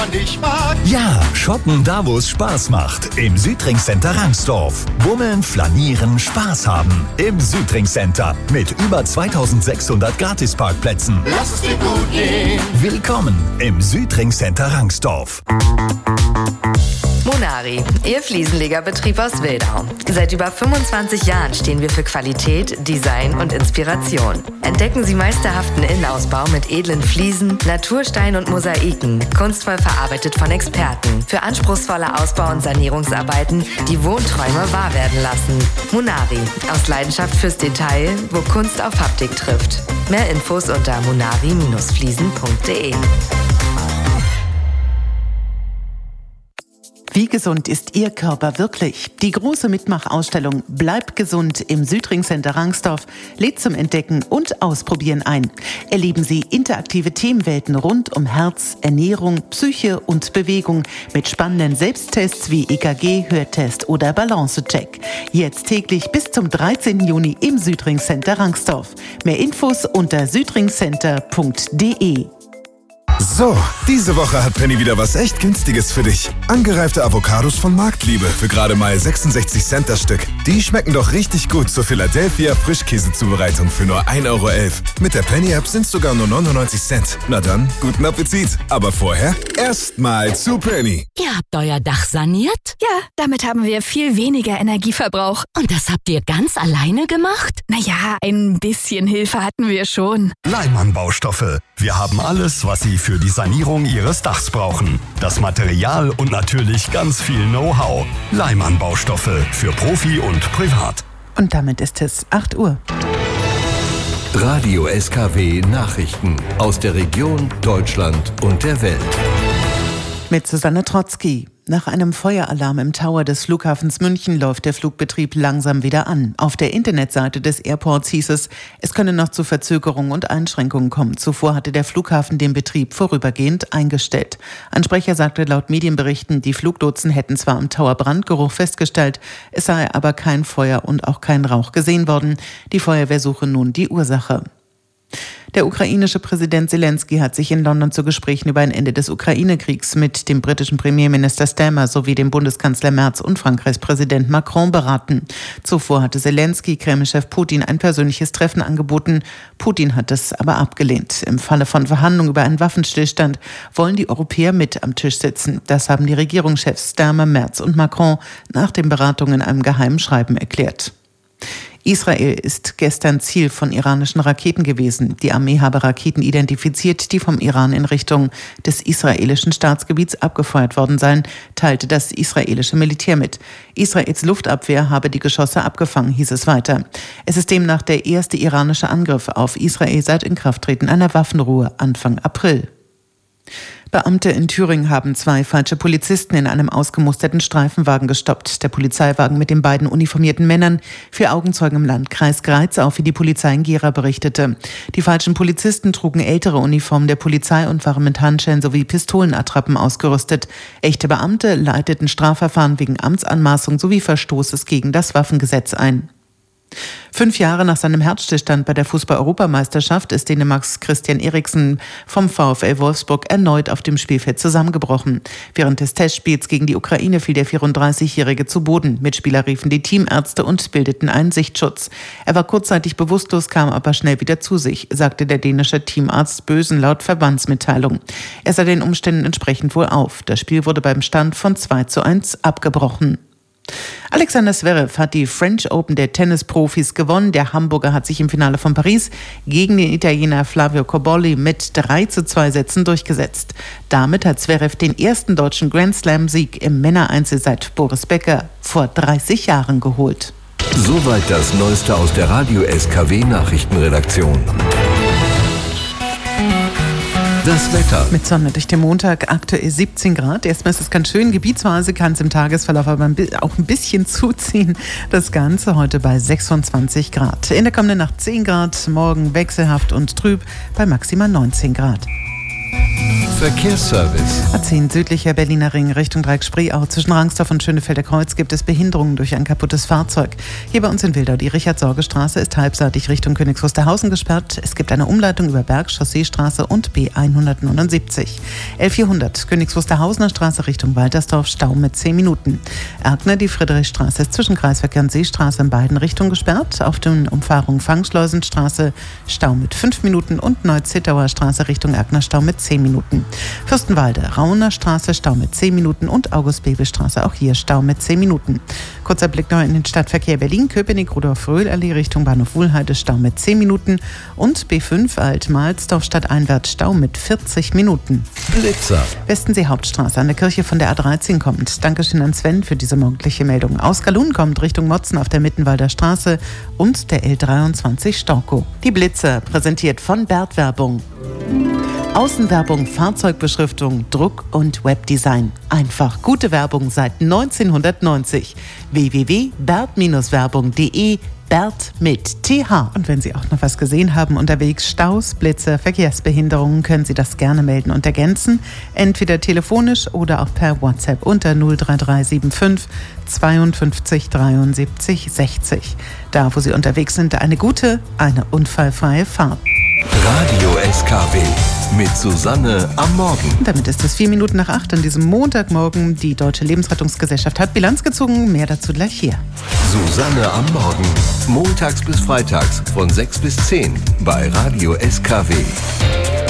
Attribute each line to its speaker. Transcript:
Speaker 1: Ja, shoppen da, wo es Spaß macht. Im Südring Center Rangsdorf. Bummeln, flanieren, Spaß haben. Im Südring Center. Mit über 2600 Gratisparkplätzen.
Speaker 2: Lass es dir gut gehen.
Speaker 1: Willkommen im Südring Center Rangsdorf.
Speaker 3: Monari, Ihr Fliesenlegerbetrieb aus Wildau. Seit über 25 Jahren stehen wir für Qualität, Design und Inspiration. Entdecken Sie meisterhaften Innenausbau mit edlen Fliesen, Naturstein und Mosaiken, kunstvoll verarbeitet von Experten. Für anspruchsvolle Ausbau- und Sanierungsarbeiten, die Wohnträume wahr werden lassen. Monari, aus Leidenschaft fürs Detail, wo Kunst auf Haptik trifft. Mehr Infos unter monari-fliesen.de.
Speaker 4: Wie gesund ist Ihr Körper wirklich? Die große Mitmachausstellung Bleib gesund im Südring Center Rangsdorf lädt zum Entdecken und Ausprobieren ein. Erleben Sie interaktive Themenwelten rund um Herz, Ernährung, Psyche und Bewegung mit spannenden Selbsttests wie EKG, Hörtest oder Balancecheck. Jetzt täglich bis zum 13. Juni im Südring Center Rangsdorf. Mehr Infos unter südringcenter.de.
Speaker 5: So, diese Woche hat Penny wieder was echt Günstiges für dich. Angereifte Avocados von Marktliebe für gerade mal 66 Cent das Stück. Die schmecken doch richtig gut zur Philadelphia Frischkäsezubereitung für nur 1,11 Euro. Mit der Penny-App sind es sogar nur 99 Cent. Na dann, guten Appetit. Aber vorher erstmal zu Penny.
Speaker 6: Ihr habt euer Dach saniert?
Speaker 7: Ja, damit haben wir viel weniger Energieverbrauch.
Speaker 6: Und das habt ihr ganz alleine gemacht?
Speaker 7: Naja, ein bisschen Hilfe hatten wir schon.
Speaker 8: Leimann Baustoffe. Wir haben alles, was Sie für die Sanierung Ihres Dachs brauchen. Das Material und natürlich ganz viel Know-how. Leimann Baustoffe für Profi und Privat.
Speaker 4: Und damit ist es 8 Uhr.
Speaker 9: Radio SKW Nachrichten aus der Region, Deutschland und der Welt.
Speaker 4: Mit Susanne Trotzki. Nach einem Feueralarm im Tower des Flughafens München läuft der Flugbetrieb langsam wieder an. Auf der Internetseite des Airports hieß es könne noch zu Verzögerungen und Einschränkungen kommen. Zuvor hatte der Flughafen den Betrieb vorübergehend eingestellt. Ein Sprecher sagte laut Medienberichten, die Fluglotsen hätten zwar am Tower Brandgeruch festgestellt, es sei aber kein Feuer und auch kein Rauch gesehen worden. Die Feuerwehr suche nun die Ursache. Der ukrainische Präsident Zelensky hat sich in London zu Gesprächen über ein Ende des Ukraine-Kriegs mit dem britischen Premierminister Starmer sowie dem Bundeskanzler Merz und Frankreichs Präsident Macron beraten. Zuvor hatte Zelensky Kremlchef Putin ein persönliches Treffen angeboten. Putin hat es aber abgelehnt. Im Falle von Verhandlungen über einen Waffenstillstand wollen die Europäer mit am Tisch sitzen. Das haben die Regierungschefs Starmer, Merz und Macron nach den Beratungen in einem geheimen Schreiben erklärt. Israel ist gestern Ziel von iranischen Raketen gewesen. Die Armee habe Raketen identifiziert, die vom Iran in Richtung des israelischen Staatsgebiets abgefeuert worden seien, teilte das israelische Militär mit. Israels Luftabwehr habe die Geschosse abgefangen, hieß es weiter. Es ist demnach der erste iranische Angriff auf Israel seit Inkrafttreten einer Waffenruhe Anfang April. Beamte in Thüringen haben 2 falsche Polizisten in einem ausgemusterten Streifenwagen gestoppt. Der Polizeiwagen mit den beiden uniformierten Männern fiel Augenzeugen im Landkreis Greiz auf, wie die Polizei in Gera berichtete. Die falschen Polizisten trugen ältere Uniformen der Polizei und waren mit Handschellen sowie Pistolenattrappen ausgerüstet. Echte Beamte leiteten Strafverfahren wegen Amtsanmaßung sowie Verstoßes gegen das Waffengesetz ein. 5 Jahre nach seinem Herzstillstand bei der Fußball-Europameisterschaft ist Dänemarks Christian Eriksen vom VfL Wolfsburg erneut auf dem Spielfeld zusammengebrochen. Während des Testspiels gegen die Ukraine fiel der 34-Jährige zu Boden. Mitspieler riefen die Teamärzte und bildeten einen Sichtschutz. Er war kurzzeitig bewusstlos, kam aber schnell wieder zu sich, sagte der dänische Teamarzt Bösen laut Verbandsmitteilung. Er sah den Umständen entsprechend wohl auf. Das Spiel wurde beim Stand von 2:1 abgebrochen. Alexander Zverev hat die French Open der Tennisprofis gewonnen. Der Hamburger hat sich im Finale von Paris gegen den Italiener Flavio Cobolli mit 3:2 Sätzen durchgesetzt. Damit hat Zverev den ersten deutschen Grand Slam-Sieg im Männereinzel seit Boris Becker vor 30 Jahren geholt.
Speaker 9: Soweit das Neueste aus der Radio SKW Nachrichtenredaktion. Das Wetter.
Speaker 4: Mit Sonne durch den Montag, aktuell 17 Grad. Erstmal ist es ganz schön. Gebietsweise kann es im Tagesverlauf aber auch ein bisschen zuziehen. Das Ganze heute bei 26 Grad. In der kommenden Nacht 10 Grad, morgen wechselhaft und trüb bei maximal 19 Grad.
Speaker 9: Verkehrsservice.
Speaker 4: A10 südlicher Berliner Ring Richtung Dreieck Spreeau. Zwischen Rangsdorf und Schönefelder Kreuz gibt es Behinderungen durch ein kaputtes Fahrzeug. Hier bei uns in Wildau, die Richard-Sorge-Straße ist halbseitig Richtung Königs Wusterhausen gesperrt. Es gibt eine Umleitung über Berg, Chausseestraße und B179. L400 Königs Wusterhausener Straße Richtung Waltersdorf, Stau mit 10 Minuten. Erkner, die Friedrichstraße ist zwischen Kreisverkehr und Seestraße in beiden Richtungen gesperrt. Auf den Umfahrungen Fangschleusenstraße Stau mit 5 Minuten und Neu-Zittauer Straße Richtung Erkner Stau mit 10 Minuten. Fürstenwalde, Rauner Straße, Stau mit 10 Minuten und August-Bebel-Straße, auch hier Stau mit 10 Minuten. Kurzer Blick noch in den Stadtverkehr Berlin, Köpenick, Rudolf-Röhl-Allee Richtung Bahnhof Wuhlheide, Stau mit 10 Minuten und B5 Alt-Mahlsdorf stadteinwärts, Stau mit 40 Minuten.
Speaker 9: Blitzer.
Speaker 4: Westensee Hauptstraße an der Kirche von der A13 kommt. Dankeschön an Sven für diese morgendliche Meldung. Aus Galun kommt Richtung Motzen auf der Mittenwalder Straße und der L23 Storkow. Die Blitzer, präsentiert von Bert Werbung. Außenwerbung, Fahrzeugbeschriftung, Druck und Webdesign. Einfach gute Werbung seit 1990. www.bert-werbung.de, Bert mit TH. Und wenn Sie auch noch was gesehen haben unterwegs, Staus, Blitze, Verkehrsbehinderungen, können Sie das gerne melden und ergänzen. Entweder telefonisch oder auch per WhatsApp unter 03375 52 73 60. Da, wo Sie unterwegs sind, eine gute, eine unfallfreie Fahrt.
Speaker 9: Radio SKW mit Susanne am Morgen.
Speaker 4: Damit ist es 7:04 an diesem Montagmorgen. Die Deutsche Lebensrettungsgesellschaft hat Bilanz gezogen. Mehr dazu gleich hier.
Speaker 9: Susanne am Morgen. Montags bis freitags von 6 bis 10 bei Radio SKW.